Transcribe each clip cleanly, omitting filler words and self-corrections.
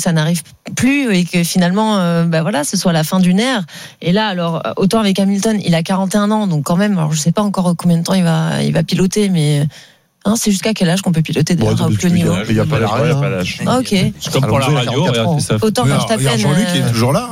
ça n'arrive plus et que finalement, ce soit la fin d'une ère. Et là, alors, autant avec Hamilton, il a 41 ans, donc quand même, alors je sais pas encore combien de temps il va piloter, mais c'est jusqu'à quel âge qu'on peut piloter d'ailleurs au plus haut niveau? Il n'y a pas l'âge. Ok. C'est comme pour la radio, regarde, c'est ça. Autant Verstappen. Jean-Luc il est toujours là.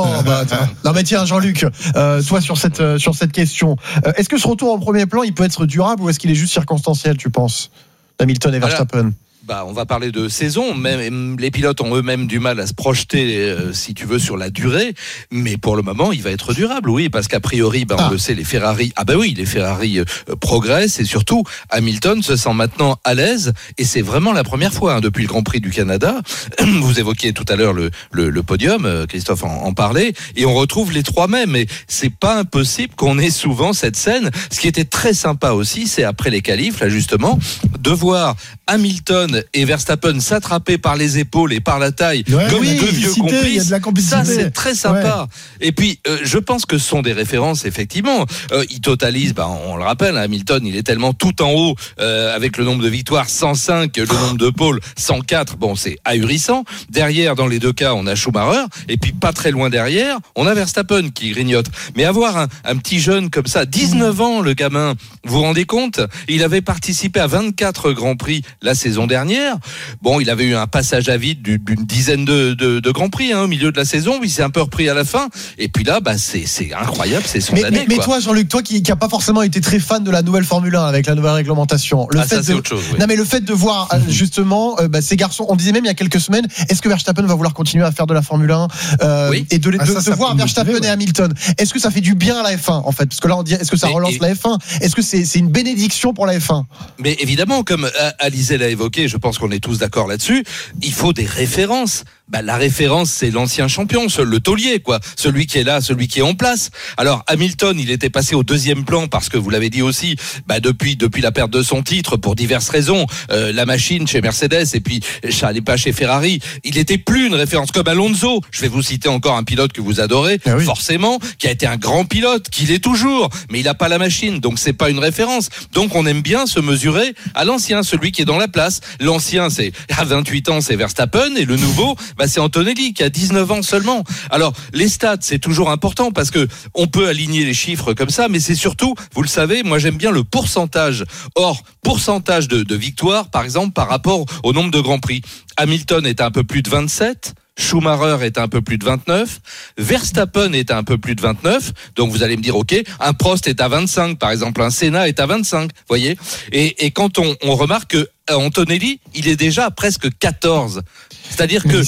Non mais tiens, Jean-Luc, toi sur cette question, est-ce que ce retour au premier plan, il peut être durable ou est-ce qu'il est juste circonstanciel, tu penses, Hamilton et Verstappen? On va parler de saison. Même les pilotes ont eux-mêmes du mal à se projeter, si tu veux, sur la durée. Mais pour le moment, il va être durable, oui, parce qu'a priori, on le sait, les Ferrari. Les Ferrari progressent et surtout, Hamilton se sent maintenant à l'aise. Et c'est vraiment la première fois depuis le Grand Prix du Canada. Vous évoquiez tout à l'heure le podium, Christophe en parlait, et on retrouve les trois mêmes. Et c'est pas impossible qu'on ait souvent cette scène. Ce qui était très sympa aussi, c'est après les qualifs, là justement, de voir Hamilton et Verstappen s'attraper par les épaules et par la taille comme deux vieux complices. Ça, c'est très sympa. Ouais. Et puis, je pense que ce sont des références, effectivement. Ils totalisent, on le rappelle, Hamilton, il est tellement tout en haut, avec le nombre de victoires 105, le nombre de pôles 104. C'est ahurissant. Derrière, dans les deux cas, on a Schumacher. Et puis, pas très loin derrière, on a Verstappen qui grignote. Mais avoir un petit jeune comme ça, 19 ans, le gamin, vous vous rendez compte? Il avait participé à 24 Grands Prix la saison dernière. Il avait eu un passage à vide d'une dizaine de Grands Prix au milieu de la saison. Il s'est un peu repris à la fin. Et puis là, c'est incroyable, c'est son année. Mais toi, Jean-Luc, toi qui n'a pas forcément été très fan de la nouvelle Formule 1 avec la nouvelle réglementation, c'est autre chose. Oui. Non, mais le fait de voir justement ces garçons, on disait même il y a quelques semaines, est-ce que Verstappen va vouloir continuer à faire de la Formule 1 et de voir Verstappen et Hamilton? Est-ce que ça fait du bien à la F1 en fait? Parce que là, on dit, est-ce que ça relance la F1? Est-ce que c'est une bénédiction pour la F1? Mais évidemment, comme Alizé l'a évoqué, je pense qu'on est tous d'accord là-dessus, il faut des références. La référence, c'est l'ancien champion, le taulier, quoi. Celui qui est là, celui qui est en place. Alors, Hamilton, il était passé au deuxième plan parce que vous l'avez dit aussi, depuis la perte de son titre, pour diverses raisons, la machine chez Mercedes et puis ça allait pas chez Ferrari. Il était plus une référence comme Alonso. Je vais vous citer encore un pilote que vous adorez, forcément, qui a été un grand pilote, qu'il est toujours, mais il a pas la machine, donc c'est pas une référence. Donc on aime bien se mesurer à l'ancien, celui qui est dans la place. L'ancien, c'est à 28 ans, c'est Verstappen, et le nouveau, c'est Antonelli qui a 19 ans seulement. Alors, les stats, c'est toujours important parce que on peut aligner les chiffres comme ça, mais c'est surtout, vous le savez, moi j'aime bien le pourcentage. Or, pourcentage de victoires, par exemple, par rapport au nombre de Grands Prix. Hamilton est à un peu plus de 27. Schumacher est à un peu plus de 29, Verstappen est à un peu plus de 29, donc vous allez me dire ok, un Prost est à 25 par exemple, un Senna est à 25, voyez, et quand on remarque que Antonelli, il est déjà à presque 14. C'est-à-dire que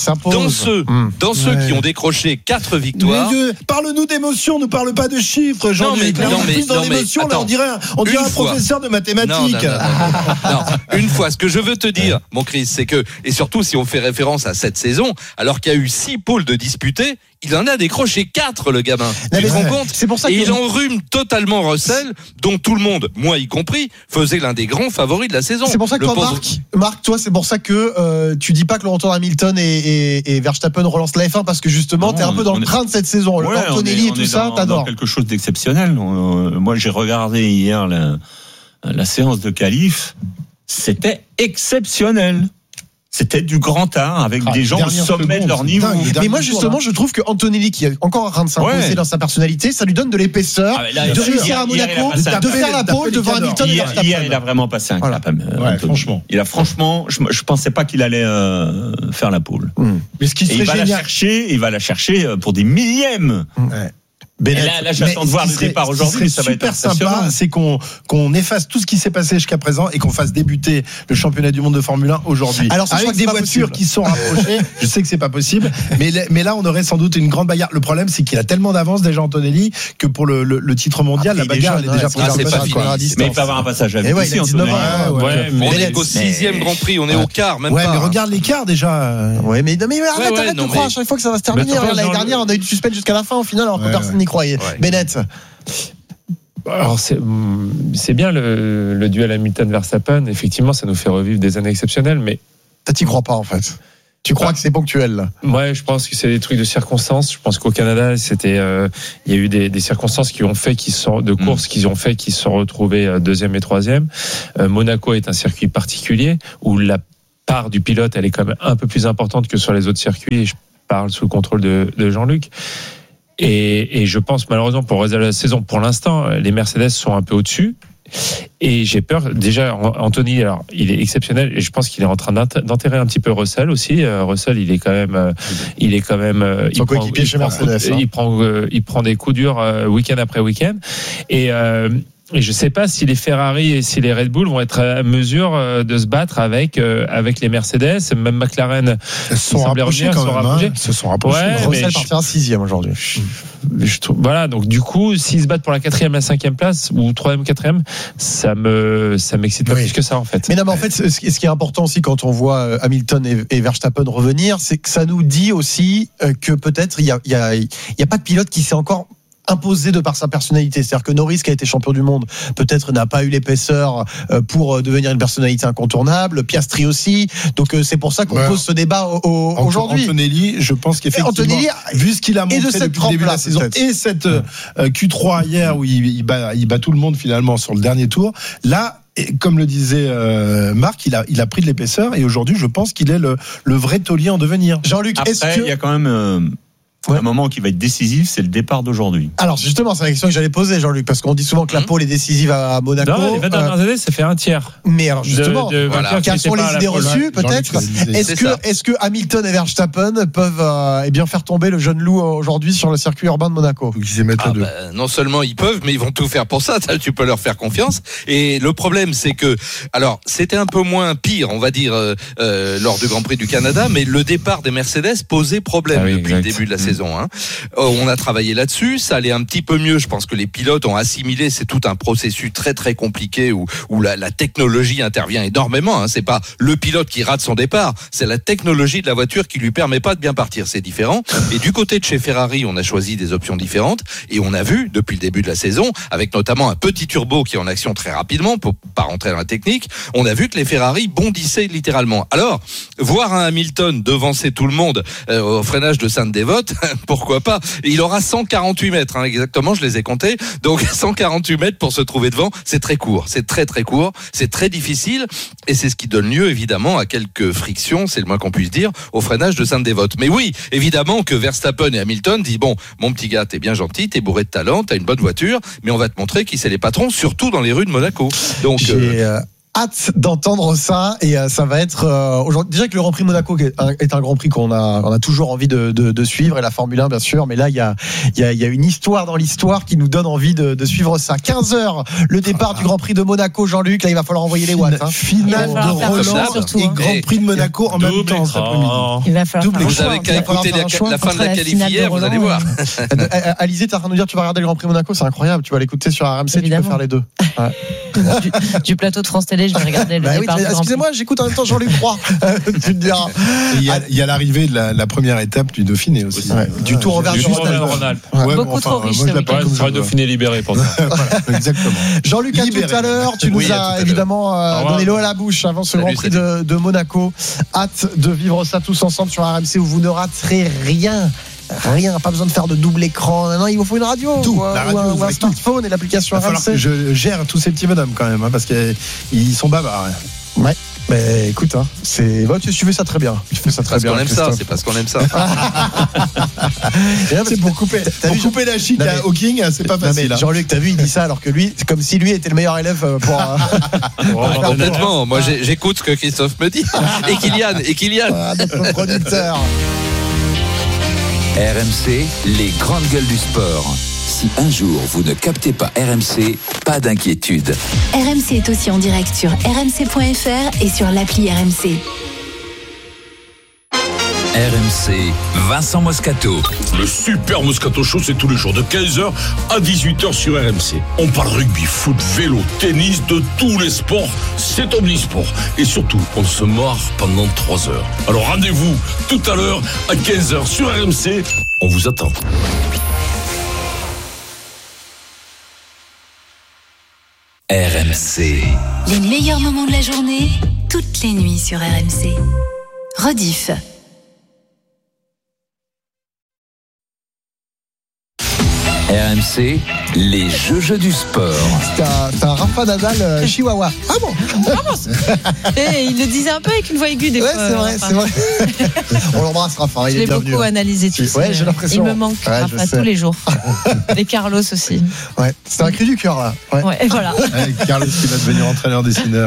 dans ceux qui ont décroché 4 victoires. Parle-nous d'émotion, ne parle pas de chiffres, Jean-Luc. Dans l'émotion, là, on dirait un professeur de mathématiques. Non, une fois, ce que je veux te dire, mon Chris, c'est que, et surtout si on fait référence à cette saison, alors qu'il y a eu 6 pôles de disputés, il en a décroché 4, le gamin. Tu te rends compte? C'est pour ça et il enrhume totalement Russell, dont tout le monde, moi y compris, faisait l'un des grands favoris de la saison. C'est pour ça que Marc, toi, c'est pour ça que tu dis pas que le retour d'Hamilton et Verstappen relance la F1 parce que justement, t'es un peu dans le train de cette saison. Antonelli et tout ça, t'adores. Quelque chose d'exceptionnel. Moi, j'ai regardé hier la séance de qualif. C'était exceptionnel. C'était du grand art avec des gens au sommet de leur niveau. Mais moi justement, je trouve que Antonelli, qui est encore en train de s'imposer dans sa personnalité, ça lui donne de l'épaisseur de réussir à Monaco, de faire la pole devant Hamilton et Verstappen. Hier, il a vraiment passé un cap. Franchement. Je pensais pas qu'il allait faire la pole. Mais ce qui serait génial, il va la chercher pour des millièmes. Là, j'attends de voir le départ aujourd'hui. Ça va être super sympa, c'est qu'on efface tout ce qui s'est passé jusqu'à présent et qu'on fasse débuter le championnat du monde de Formule 1 aujourd'hui. Alors, avec des voitures qui sont rapprochées, je sais que c'est pas possible, mais là, on aurait sans doute une grande bagarre. Le problème, c'est qu'il a tellement d'avance déjà Antonelli que pour le titre mondial, la bagarre elle est déjà prise. Mais il peut avoir un passage à vide aussi, Antonelli. On est qu'au 6e Grand Prix, on est au quart, même pas. Ouais, mais regarde l'écart déjà. Ouais, mais arrête de croire à chaque fois que ça va se terminer. L'année dernière, on a eu du suspense jusqu'à la fin au final, alors que personne n'y croyait. Bennett. Alors c'est bien le duel Hamilton-Verstappen. Effectivement, ça nous fait revivre des années exceptionnelles, mais t'y crois pas en fait. Tu crois que c'est ponctuel là? Ouais, je pense que c'est des trucs de circonstances. Je pense qu'au Canada, il y a eu des circonstances qui ont fait qu'ils se sont retrouvés deuxième et troisième. Monaco est un circuit particulier où la part du pilote, elle est quand même un peu plus importante que sur les autres circuits. Et je parle sous le contrôle de Jean-Luc. Et je pense malheureusement pour la saison, pour l'instant, les Mercedes sont un peu au-dessus. Et j'ai peur. Déjà, Anthony, alors il est exceptionnel et je pense qu'il est en train d'enterrer un petit peu Russell aussi. Russell, il est quand même, son coéquipier chez Mercedes. Il prend des coups durs week-end après week-end. Et je ne sais pas si les Ferrari et si les Red Bull vont être à mesure de se battre avec les Mercedes. Même McLaren se sont rapprochés. Ouais, Russell partira 6e aujourd'hui. Je trouve, voilà, donc du coup, s'ils se battent pour la 4e et la 5e place, ou 3e, 4e, ça m'excite pas plus que ça, en fait. Mais non, mais en fait, ce qui est important aussi quand on voit Hamilton et Verstappen revenir, c'est que ça nous dit aussi que peut-être il y a pas de pilote qui s'est encore imposé de par sa personnalité. C'est-à-dire que Norris, qui a été champion du monde, peut-être n'a pas eu l'épaisseur pour devenir une personnalité incontournable. Piastri aussi. Donc c'est pour ça qu'on pose ce débat aujourd'hui. Antonelli, je pense qu'effectivement, vu ce qu'il a montré depuis le début de la saison et cette Q3 hier où il bat tout le monde finalement sur le dernier tour, là, et comme le disait Marc, il a pris de l'épaisseur et aujourd'hui, je pense qu'il est le vrai taulier en devenir. Jean-Luc, après, il y a quand même un moment qui va être décisif, c'est le départ d'aujourd'hui. Alors justement, c'est la question que j'allais poser, Jean-Luc, parce qu'on dit souvent que la pole est décisive à Monaco. Non, les 20 dernières années, ça fait un tiers. Mais alors justement, quelles sont les idées reçues, peut-être? Est-ce que Hamilton et Verstappen peuvent bien faire tomber le jeune loup aujourd'hui sur le circuit urbain de Monaco? Non seulement ils peuvent, mais ils vont tout faire pour ça. Tu peux leur faire confiance. Et le problème, c'est que, alors, c'était un peu moins pire, on va dire, lors du Grand Prix du Canada, mais le départ des Mercedes posait problème depuis le début de la saison. On a travaillé là-dessus, ça allait un petit peu mieux. Je pense que les pilotes ont assimilé, c'est tout un processus très très compliqué où la technologie intervient énormément. C'est pas le pilote qui rate son départ, c'est la technologie de la voiture qui lui permet pas de bien partir. C'est différent. Et du côté de chez Ferrari, on a choisi des options différentes et on a vu depuis le début de la saison, avec notamment un petit turbo qui est en action très rapidement, pour pas rentrer dans la technique, on a vu que les Ferrari bondissaient littéralement. Alors, voir un Hamilton devancer tout le monde au freinage de Sainte-Dévote, pourquoi pas? Il aura 148 mètres, exactement, je les ai comptés. Donc 148 mètres pour se trouver devant, c'est très court, c'est très très court, c'est très difficile et c'est ce qui donne lieu évidemment à quelques frictions, c'est le moins qu'on puisse dire, au freinage de Sainte-Dévote. Mais oui, évidemment que Verstappen et Hamilton disent bon, mon petit gars, t'es bien gentil, t'es bourré de talent, t'as une bonne voiture, mais on va te montrer qui c'est les patrons, surtout dans les rues de Monaco. Donc hâte d'entendre ça et ça va être aujourd'hui. Déjà que le Grand Prix Monaco est un Grand Prix qu'on a toujours envie de suivre, et la Formule 1 bien sûr, mais là il y a une histoire dans l'histoire qui nous donne envie de suivre ça. 15h le départ du Grand Prix de Monaco, Jean-Luc. Là il va falloir envoyer les watts. Finale de Roland et Grand Prix de Monaco en même temps cet après-midi. Il va falloir vous avez qu'à écouter la fin de la qualif hier, vous allez voir. Alizé, t'es en train de nous dire tu vas regarder le Grand Prix Monaco, c'est incroyable, tu vas l'écouter sur RMC. Évidemment. Tu peux faire les deux. Du plateau de France Télé, je vais regarder le départ. Excusez-moi, j'écoute en même temps Jean-Luc Roy. Tu me diras. Il y a l'arrivée de la première étape du Dauphiné aussi. Du Tour au Rhône-Alpes. Beaucoup trop riche. Ce sera le Dauphiné libéré pour ça. Exactement. Jean-Luc, à tout à l'heure. Tu nous as évidemment donné l'eau à la bouche avant ce Grand Prix de Monaco. Hâte de vivre ça tous ensemble sur RMC où vous ne raterez rien. Pas besoin de faire de double écran. Non, il vous faut une radio, ou un smartphone et l'application RMC. Il va falloir que je gère tous ces petits bonhommes quand même, parce qu'ils sont bavards. Ouais. Mais écoute, tu fais ça très bien. C'est parce qu'on aime ça. C'est pour couper la chic à Hawking, c'est pas facile. Jean-Luc, t'as vu, il dit ça alors que lui, c'est comme si lui était le meilleur élève pour. Complètement. Moi, j'écoute ce que Christophe me dit. Et Kylian. Notre producteur. RMC, les grandes gueules du sport. Si un jour vous ne captez pas RMC, pas d'inquiétude. RMC est aussi en direct sur rmc.fr et sur l'appli RMC. RMC, Vincent Moscato. Le Super Moscato Show, c'est tous les jours de 15h à 18h sur RMC. On parle rugby, foot, vélo, tennis, de tous les sports. C'est omnisport. Et surtout, on se marre pendant 3 heures. Alors rendez-vous tout à l'heure à 15h sur RMC. On vous attend. RMC. Les meilleurs moments de la journée, toutes les nuits sur RMC. Rediff. RMC, les jeux du sport. C'est un Rafa Nadal chihuahua. Ah bon? Et il le disait un peu avec une voix aiguë des fois. C'est vrai. On l'embrasse, Rafa. Je l'ai beaucoup analysé tout ça. Ouais, j'ai l'impression. Il me manque, Rafa, tous les jours. Et Carlos aussi. Ouais, c'est un cri du cœur là. Ouais, et voilà. Carlos qui va devenir entraîneur-dessineur.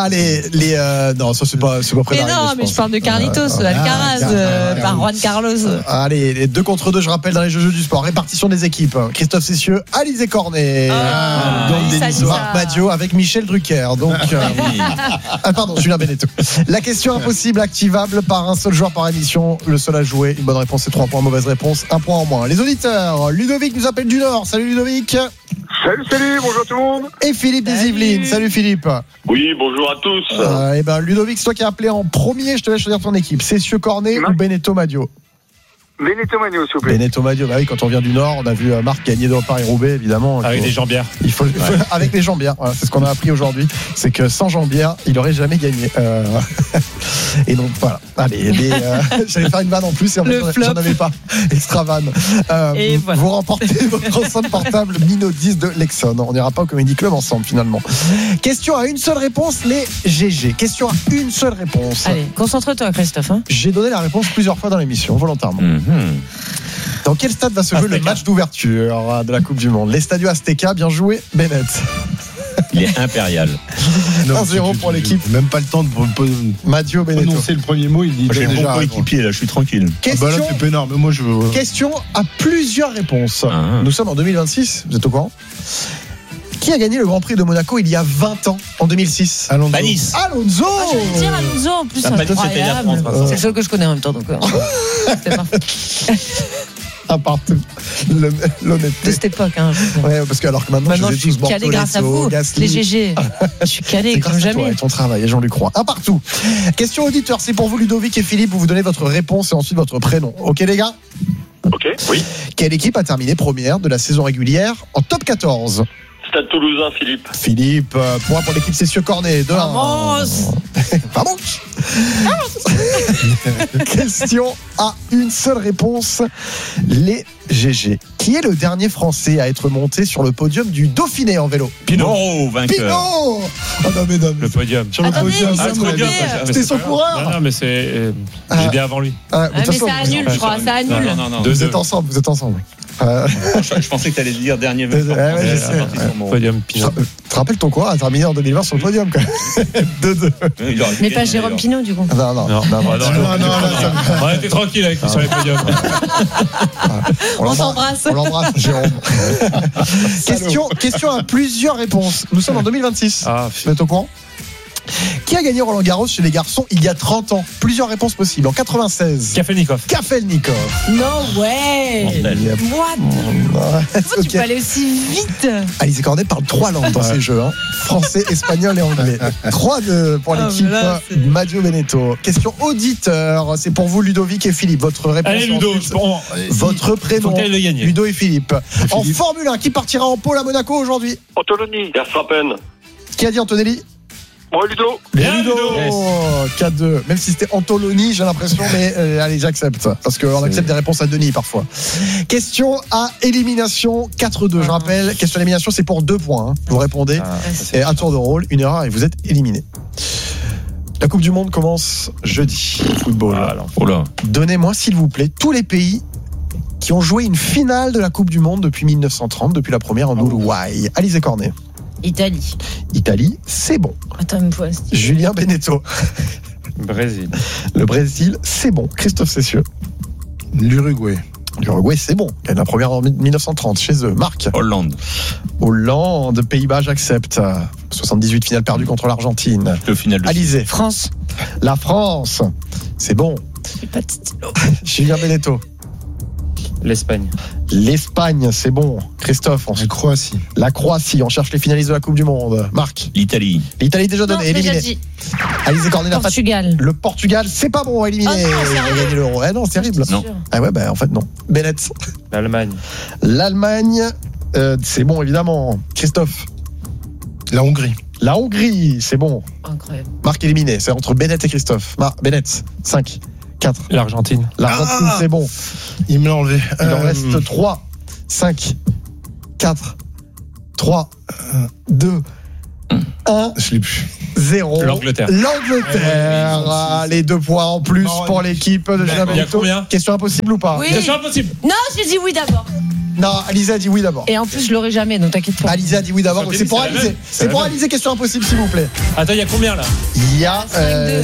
Non, ça c'est pas prêt d'arriver. Non, mais je parle de Carlitos, Alcaraz, par Juan Carlos. Allez, les 2 contre 2, je rappelle, dans les jeux du sport. Répartition des équipes. Christophe Cessieux, Alizé Cornet. Donc Marc Madio avec Michel Drucker. Donc, pardon, Julien Beneteau. La question impossible, activable par un seul joueur par émission. Le seul à jouer. Une bonne réponse, c'est 3 points. Mauvaise réponse, 1 point en moins. Les auditeurs, Ludovic nous appelle du Nord. Salut Ludovic. Salut, bonjour tout le monde. Et Philippe des Yvelines. Salut Philippe. Oui, bonjour à tous. Ludovic, c'est toi qui as appelé en premier. Je te laisse choisir ton équipe. Cessieux Cornet ou Beneteau Madio? Beneteau Madio, s'il vous plaît. Beneteau Madio, bah oui, quand on vient du Nord, on a vu Marc gagner de Paris-Roubaix, évidemment. Avec des jambières. Avec les jambières, voilà, c'est ce qu'on a appris aujourd'hui. C'est que sans jambières, il n'aurait jamais gagné. Et donc, voilà. Allez, j'allais faire une vanne en plus, et en fait, j'en avais pas. Extra vanne. Voilà. Vous remportez votre enceinte portable Mino 10 de Lexon. On n'ira pas au Comedy Club ensemble, finalement. Question à une seule réponse, les GG. Question à une seule réponse. Allez, concentre-toi, Christophe. J'ai donné la réponse plusieurs fois dans l'émission, volontairement. Dans quel stade va se jouer le match d'ouverture de la Coupe du Monde? Les Stadio Azteca, bien joué, Bennett. Il est impérial. 1-0 pour l'équipe. Même pas le temps de Madio Beneteau. Prononcer le premier mot, il dit j'ai bon coéquipier là, je suis tranquille. Question, là, c'est peinard, mais moi je veux... Question à plusieurs réponses. Nous sommes en 2026, vous êtes au courant? Qui a gagné le Grand Prix de Monaco il y a 20 ans, en 2006? Alonso. Banis. Alonso. Je vais dire Alonso, en plus, c'est incroyable. C'est le seul que je connais en même temps, donc c'est parfait. À part l'honnêteté de cette époque, ouais, parce que alors que maintenant je suis calé grâce à vous, Gasly. Les GG. Je suis calé comme jamais. Toi et ton travail, et Jean-Luc Roy. Un partout. Question auditeur, c'est pour vous Ludovic et Philippe, vous donnez votre réponse et ensuite votre prénom. Ok les gars? Ok, oui. Quelle équipe a terminé première de la saison régulière en top 14? Stade Toulousain, Philippe. Philippe, point pour l'équipe Cessieux Cornet. Vamos. Question à une seule réponse. Les GG. Qui est le dernier Français à être monté sur le podium du Dauphiné en vélo? Pinot, vainqueur. Pinot. Oh non, mesdames. Le podium. Sur le podium. C'était son coureur. Non, mais c'est. J'ai dit avant lui. Mais ça annule, je crois. Ça annule. Non. Vous êtes ensemble. Je pensais que tu allais dire dernier vainqueur. Ouais, je sais. Podium Pinot. Tu te rappelles ton coureur a terminé en 2020 sur le podium quand même. 2-2. Mais pas Jérôme Pinot du coup. Non. T'es tranquille avec lui sur les podiums. On s'embrasse. On l'embrasse, Jérôme. Question à plusieurs réponses. Nous sommes en 2026. Vous êtes au courant? Qui a gagné Roland Garros chez les garçons il y a 30 ans? Plusieurs réponses possibles. En 96. Kafelnikov. No way. What? Pourquoi tu peux aller aussi vite? Alizé Cornet parle 3 langues dans ces jeux. Français, espagnol et anglais. 3-2 pour l'équipe Madio Beneteau. Question auditeur. C'est pour vous Ludovic et Philippe. Votre réponse. Allez Ludo. Votre prénom. Ludo et Philippe. En Formule 1, qui partira en pôle à Monaco aujourd'hui? Antonelli. Verstappen. Qui a dit Antonelli? Ludo. Ludo. 4-2. Même si c'était Antoloni, j'ai l'impression, mais allez, j'accepte. Parce qu'on accepte des réponses à Denis parfois. Question à élimination 4-2. Je rappelle, question à élimination, c'est pour 2 points. Vous répondez. Et à tour de rôle, une erreur et vous êtes éliminé. La Coupe du Monde commence jeudi. Football. Donnez-moi, s'il vous plaît, tous les pays qui ont joué une finale de la Coupe du Monde depuis 1930, depuis la première en Uruguay. Alizé Cornet. Italie, c'est bon. Attends, une fois. Julien Beneteau. Brésil. Le Brésil, c'est bon. Christophe Cessieux. L'Uruguay, c'est bon. Il y a la première en 1930 chez eux. Marc. Hollande, Pays-Bas, j'accepte. 78 finales perdues contre l'Argentine. Le final de Alizé. France. La France, c'est bon. Julien Beneteau. L'Espagne, c'est bon. Christophe. La Croatie, on cherche les finalistes de la Coupe du Monde. Marc. L'Italie déjà donné, éliminé. Alizé Cornet. Portugal. Le Portugal, c'est pas bon, éliminé. Il a gagné l'Euro. Non, c'est terrible. Non. En fait non. Bennett. L'Allemagne, c'est bon évidemment. Christophe. La Hongrie, c'est bon. Incroyable. Marc éliminé, c'est entre Bennett et Christophe. Bennett, 5. 4. L'Argentine, c'est bon. Il me l'a enlevé. Il en reste 3, 5, 4, 3, 2, 1. Je l'ai plus. 0. L'Angleterre. Les 2 points en plus pour l'équipe de Julien Benito. Question impossible ou pas? Oui. Question impossible. Non, j'ai dit oui d'abord. Non, Alizé a dit oui d'abord. Et en plus, je l'aurais jamais, donc t'inquiète pas. Alizé a dit oui d'abord. C'est pour Alizé. C'est pour Alizé, question impossible, s'il vous plaît. Attends, il y a combien là? Il y a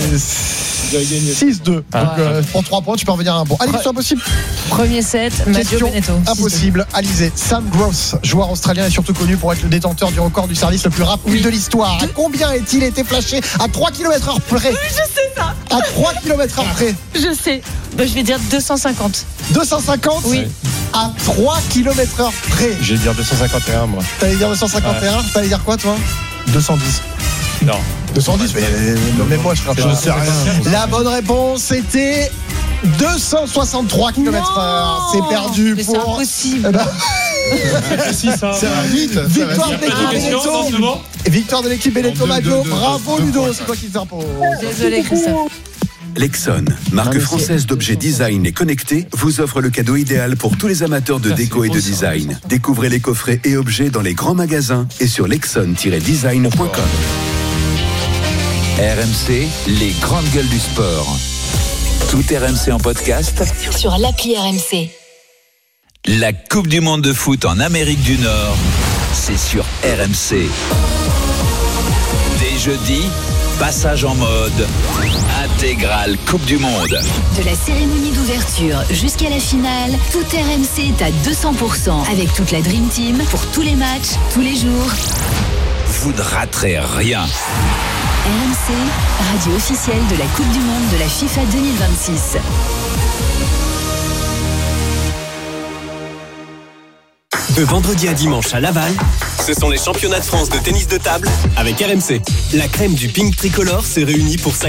6-2. Donc pour 3 points, tu peux revenir à un point. Allez, question impossible. Premier set, Matteo Question Benetto. impossible. Alizé. Sam Gross, joueur australien, est surtout connu pour être le détenteur du record du service le plus rapide de l'histoire. À combien est-il été flashé à 3 km/h près? Oui, je sais ça. À 3 km/h près. Je sais. Je vais dire 250. 250? Oui. À 3 km/h près. Je vais dire 251, moi. T'allais dire 251? Ouais. T'allais dire quoi, toi? 210. Non. 210, mais moi, je sais rien. La bonne réponse était 263 km/h. C'est perdu mais pour. C'est impossible. C'est vite. Victoire de l'équipe Benetton Maggio. Bravo Ludo, c'est toi qui t'impose. Désolé, Christophe. Lexon, marque française d'objets design et connectés, vous offre le cadeau idéal pour tous les amateurs de déco et de design. Découvrez les coffrets et objets dans les grands magasins et sur lexon-design.com. RMC, les grandes gueules du sport. Tout RMC en podcast sur l'appli RMC. La Coupe du Monde de foot en Amérique du Nord, c'est sur RMC. Dès jeudi, passage en mode intégrale Coupe du Monde. De la cérémonie d'ouverture jusqu'à la finale, tout RMC est à 200% avec toute la Dream Team pour tous les matchs, tous les jours. Vous ne raterez rien. RMC, radio officielle de la Coupe du Monde de la FIFA 2026. De vendredi à dimanche à Laval, ce sont les championnats de France de tennis de table avec RMC. La crème du ping tricolore se réunit pour sa